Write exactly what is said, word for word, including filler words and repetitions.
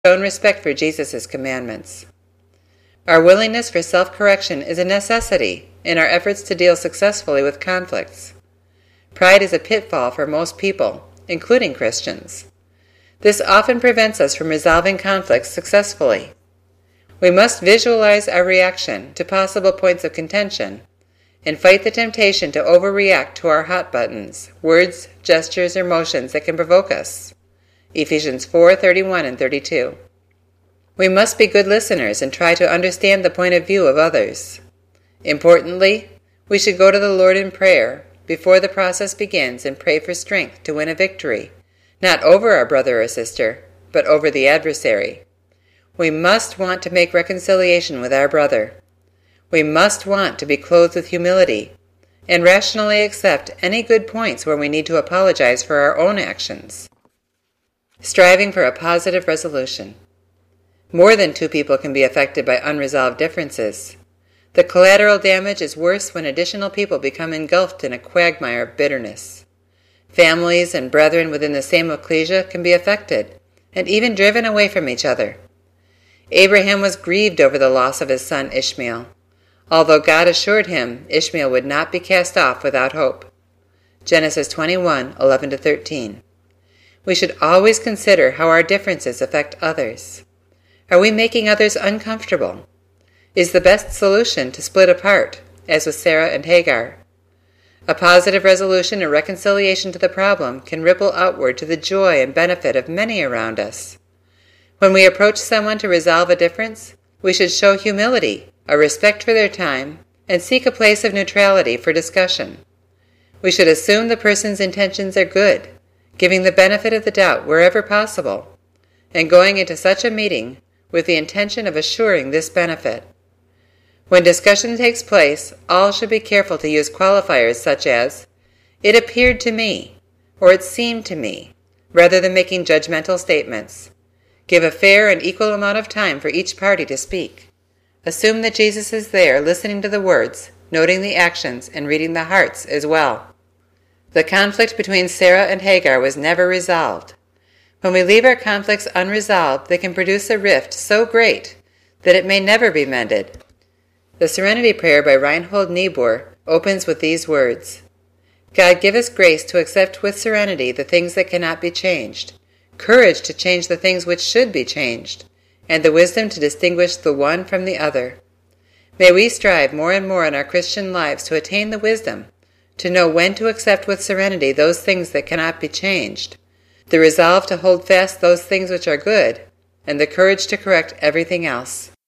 shown respect for Jesus' commandments. Our willingness for self-correction is a necessity in our efforts to deal successfully with conflicts. Pride is a pitfall for most people, including Christians. This often prevents us from resolving conflicts successfully. We must visualize our reaction to possible points of contention and fight the temptation to overreact to our hot buttons, words, gestures, or motions that can provoke us. Ephesians four thirty-one and thirty-two. We must be good listeners and try to understand the point of view of others. Importantly, we should go to the Lord in prayer before the process begins and pray for strength to win a victory, not over our brother or sister, but over the adversary. We must want to make reconciliation with our brother. We must want to be clothed with humility and rationally accept any good points where we need to apologize for our own actions. Striving for a positive resolution. More than two people can be affected by unresolved differences. The collateral damage is worse when additional people become engulfed in a quagmire of bitterness. Families and brethren within the same ecclesia can be affected and even driven away from each other. Abraham was grieved over the loss of his son Ishmael, although God assured him Ishmael would not be cast off without hope. Genesis twenty-one eleven to thirteen. We should always consider how our differences affect others. Are we making others uncomfortable? Is the best solution to split apart, as with Sarah and Hagar? A positive resolution or reconciliation to the problem can ripple outward to the joy and benefit of many around us. When we approach someone to resolve a difference, we should show humility, a respect for their time, and seek a place of neutrality for discussion. We should assume the person's intentions are good, giving the benefit of the doubt wherever possible, and going into such a meeting with the intention of assuring this benefit. When discussion takes place, all should be careful to use qualifiers such as, "It appeared to me," or "It seemed to me," rather than making judgmental statements. Give a fair and equal amount of time for each party to speak. Assume that Jesus is there listening to the words, noting the actions, and reading the hearts as well. The conflict between Sarah and Hagar was never resolved. When we leave our conflicts unresolved, they can produce a rift so great that it may never be mended. The Serenity Prayer by Reinhold Niebuhr opens with these words: God, give us grace to accept with serenity the things that cannot be changed, courage to change the things which should be changed, and the wisdom to distinguish the one from the other. May we strive more and more in our Christian lives to attain the wisdom to know when to accept with serenity those things that cannot be changed, the resolve to hold fast those things which are good, and the courage to correct everything else.